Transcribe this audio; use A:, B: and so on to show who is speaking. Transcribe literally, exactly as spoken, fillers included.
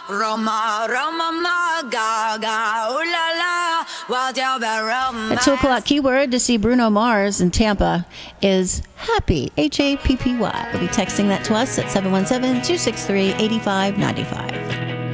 A: Roma, Roma, ma, ga, ga, ooh la la, wild Roma.
B: At two o'clock, keyword to see Bruno Mars in Tampa is happy, H A P P Y. You'll be texting that to us at seven one seven, two six three, eight five nine five.